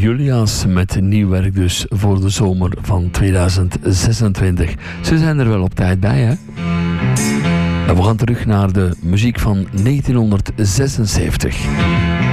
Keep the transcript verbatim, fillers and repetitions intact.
Julia's met nieuw werk dus voor de zomer van tweeduizend zesentwintig. Ze zijn er wel op tijd bij, hè? En we gaan terug naar de muziek van negentienhonderdzesenzeventig.